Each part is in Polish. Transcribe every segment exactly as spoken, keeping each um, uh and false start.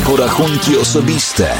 porachunki osobiste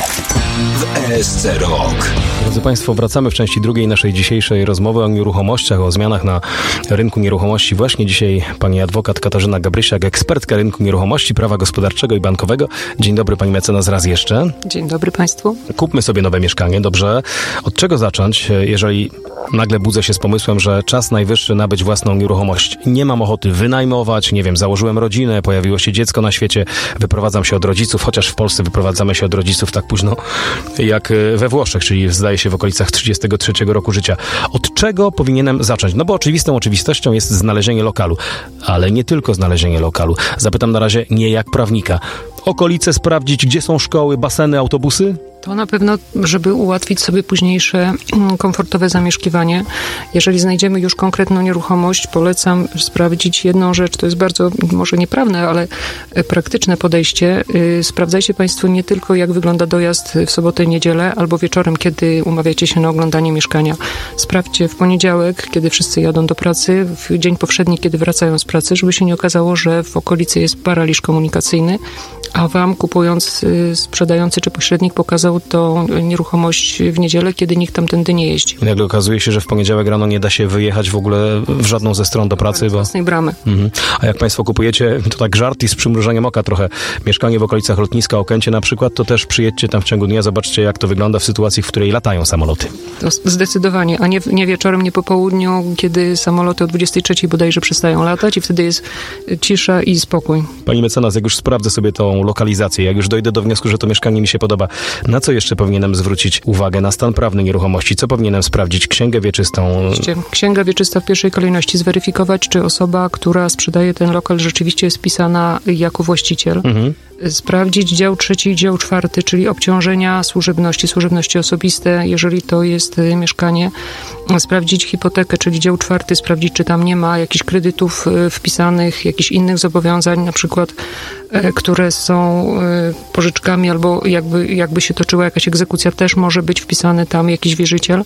w E S C Rok. Drodzy Państwo, wracamy w części drugiej naszej dzisiejszej rozmowy o nieruchomościach, o zmianach na rynku nieruchomości. Właśnie dzisiaj pani adwokat Katarzyna Gabrysiak, ekspertka rynku nieruchomości, prawa gospodarczego i bankowego. Dzień dobry pani mecenas raz jeszcze. Dzień dobry Państwu. Kupmy sobie nowe mieszkanie, dobrze. Od czego zacząć, jeżeli nagle budzę się z pomysłem, że czas najwyższy nabyć własną nieruchomość? Nie mam ochoty wynajmować, nie wiem, założyłem rodzinę, pojawiło się dziecko na świecie, wyprowadzam się od rodziców, chociaż w Polsce wyprowadzamy się od rodziców tak późno jak we Włoszech, czyli zdaje się w okolicach trzydziestego trzeciego roku życia. Od czego powinienem zacząć? No bo oczywistą oczywistością jest znalezienie lokalu, ale nie tylko znalezienie lokalu. Zapytam na razie nie jak prawnika. Okolice sprawdzić, gdzie są szkoły, baseny, autobusy? To na pewno, żeby ułatwić sobie późniejsze komfortowe zamieszkiwanie. Jeżeli znajdziemy już konkretną nieruchomość, polecam sprawdzić jedną rzecz. To jest bardzo, może nieprawne, ale praktyczne podejście. Sprawdzajcie Państwo nie tylko, jak wygląda dojazd w sobotę i niedzielę, albo wieczorem, kiedy umawiacie się na oglądanie mieszkania. Sprawdźcie w poniedziałek, kiedy wszyscy jadą do pracy, w dzień powszedni, kiedy wracają z pracy, żeby się nie okazało, że w okolicy jest paraliż komunikacyjny, a wam kupując, sprzedający czy pośrednik pokazał to nieruchomość w niedzielę, kiedy nikt tamtędy nie jeździ. I nagle okazuje się, że w poniedziałek rano nie da się wyjechać w ogóle w żadną ze stron do pracy. Z własnej bo... bramy. Mhm. A jak Państwo kupujecie, to tak żart i z przymrużeniem oka trochę, mieszkanie w okolicach lotniska Okęcie na przykład, to też przyjedźcie tam w ciągu dnia, zobaczcie jak to wygląda w sytuacji, w której latają samoloty. To zdecydowanie, a nie, nie wieczorem, nie po południu, kiedy samoloty o dwudziestej trzeciej bodajże przestają latać i wtedy jest cisza i spokój. Pani mecenas, jak już sprawdzę sobie tą lokalizację, jak już dojdę do wniosku, że to mieszkanie mi się podoba, na co jeszcze powinienem zwrócić uwagę? Na stan prawny nieruchomości? Co powinienem sprawdzić? Księgę wieczystą? Księga wieczysta w pierwszej kolejności zweryfikować, czy osoba, która sprzedaje ten lokal, rzeczywiście jest wpisana jako właściciel. Mhm. Sprawdzić dział trzeci i dział czwarty, czyli obciążenia służebności, służebności osobiste, jeżeli to jest mieszkanie. Sprawdzić hipotekę, czyli dział czwarty, sprawdzić, czy tam nie ma jakichś kredytów wpisanych, jakichś innych zobowiązań, na przykład, które są pożyczkami, albo jakby, jakby się toczyła jakaś egzekucja, też może być wpisany tam jakiś wierzyciel,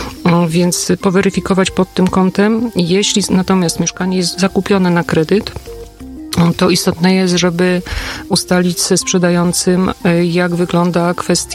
więc poweryfikować pod tym kątem. Jeśli natomiast mieszkanie jest zakupione na kredyt, to istotne jest, żeby ustalić ze sprzedającym, jak wygląda kwestia